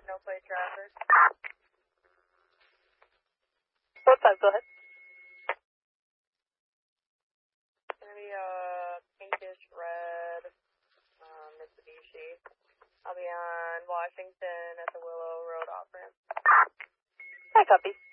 no plate traffic. What time? Go ahead. It's gonna be a pinkish red Mitsubishi. I'll be on Washington at the Willow Road off ramp. Hi, copy.